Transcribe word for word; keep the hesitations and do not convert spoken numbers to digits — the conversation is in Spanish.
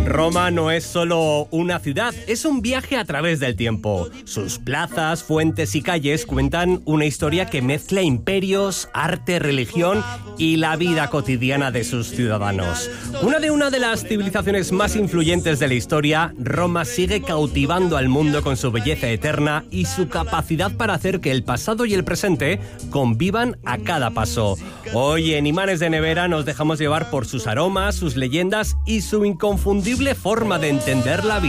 Roma no es solo una ciudad, es un viaje a través del tiempo. Sus plazas, fuentes y calles cuentan una historia que mezcla imperios, arte, religión y la vida cotidiana de sus ciudadanos. Una de una de las civilizaciones más influyentes de la historia, Roma sigue cautivando al mundo con su belleza eterna y su capacidad para hacer que el pasado y el presente convivan a cada paso. Hoy en Imanes de Nevera nos dejamos llevar por sus aromas, sus leyendas y su inconfundible forma de entender la vida.